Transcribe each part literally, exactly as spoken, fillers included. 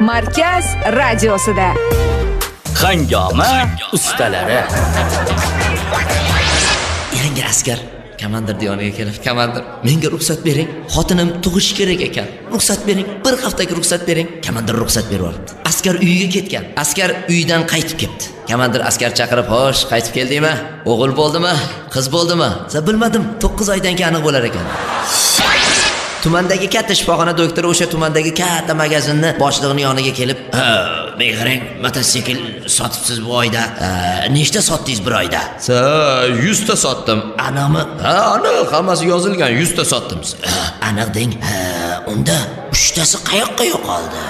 Markaz radiosida. Hangoma ustalari. Yangi askar komandir yoniga kelib, "Komandir, menga ruxsat bering. Xotinim tug'ish kerak ekan. Ruxsat bering. Bir haftaga ruxsat bering." Komandir ruxsat berib yuboribdi. Askar uyiga ketgan. Askar uydan qaytib kelibdi. Komandir askar chaqirib, "Xo'sh, qaytib keldingmi? O'g'il bo'ldimi? Qiz bo'ldimi?" "Sa bilmadim. to'qqiz oydan keyin aniq bo'lar ekan." Tumandagi katta shifoxona doktori o'sha tumandagi katta magazinni boshlig'ining yoniga kelib, "Ha, men qarang, mototsikl sotibsiz bu oyda. Nechta sotdingiz bir oyda?" "Sa, yuz ta sotdim." "Anami?" "Ha, aniq, hammasi yozilgan, yuz ta sotdim." "Aniq deng. Ha, unda uchtasi qayoqqa yo'qoldi?"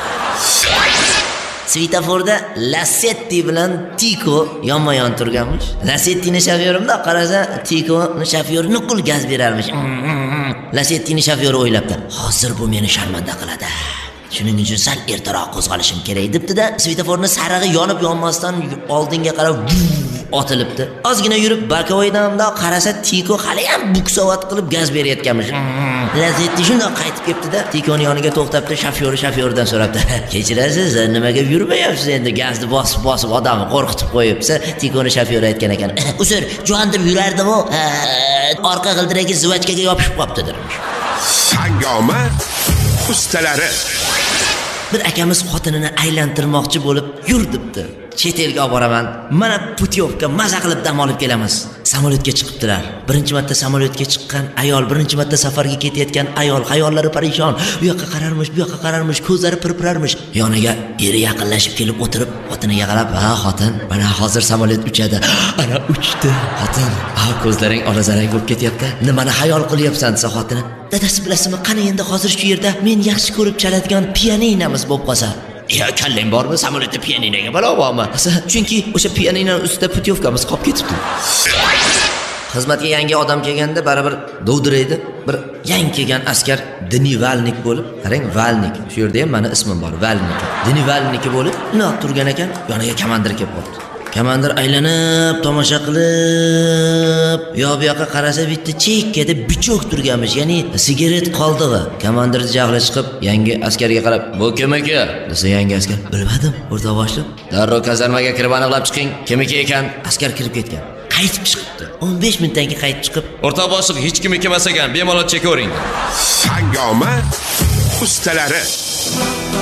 Svetoforda Lasetti bilan Tiko yonma-yon turganmish. Lasettining shofyorimda qarasa, Tikoning shofyori nuqul gaz berarmish. Lasettining shofyori o'ylabdi, "Hozir bu meni sharmanda qiladi. Shuning uchun sal ertaroq qo'zg'alishim kerak" debdi-da, svetoforning sarig'i yonib yonmasdan oldinga qarab otilibdi. Ozgina yurib Bakovoydan bundoq qarasa, Tiko hali ham buksovat qilib gaz berayotganmish. Lazetti shundoq qaytib kelibdi-da, Tikoning yoniga to'xtabdi, shofyori shofyoridan so'rabdi, "Kechirasiz, nimaga yurmayapsiz endi? Gazni bosib-bosib odamni qo'rqitib qo'yibsiz." Tikoning shofyori aytgan ekan, "Uzr, jo'n deb yurardim-ku, orqa g'ildiragi zuvachkaga yopishib qolibdi" dermish. Hangoma ustalari. Bir akamiz xotinini aylantirmoqchi bo'lib, "Yur" debdi. "Chet elga olib boraman. Mana putyovka maza qilib dam olib kelamiz." Samolyotga chiqibdilar. Birinchi marta samolyotga chiqqan ayol, birinchi marta safarga ketayotgan ayol, xayollari parishon. U yoqqa qararmish, bu yoqqa qararmish, ko'zlari pirpirarmish. Yoniga eri yaqinlashib kelib o'tirib, xotiniga qarab, "Ha, xotin, mana hozir samolyot uchadi." "Ana uchdi." "Xotin, ha, ko'zlaring olazarang bo'lib ketyapti. Nimani xayol qilyapsan?" desa xotini, "Dadasi bilasizmi, qani endi hozir shu yerda men yaxshi ko'rib chaladigan pianinamiz bo'lib qolsa." "Ya, kallang bormi? Samolyotda pianinaga balo bormi?" "Chunki o'sha pianinaning ustida putyovkamiz qolib ketibdi." Xizmatga yangi odam kelganda baribir dovdiraydi. Bir yangi kelgan askar Denivalnik bo'lib, qarang, Valnik. Shu yerda ham meni ismim bor, Valnik. Denivalniki bo'lib, unoq turgan ekan, yoniga komandir kelib qoldi. Komandir aylanib, tomosha qilib, yo bu yoqqa qarasa bitta chekkada bichok turganmish, ya'ni sigaret qoldig'i. Komandir jahli chiqib, yangi askarga qarab, "Bu kim ekan?" desa yangi askar, "Bilmadim, o'rta boshliq. Darrov kazarmaga kirib aniqlab chiqing, kim ekan?" Askar kirib ketgan. Qaytib chiqibdi. o'n besh minutdan keyin qaytib chiqib, "O'rta boshliq hech kim emas ekan, bemalol chekavering." Hangoma ustalari.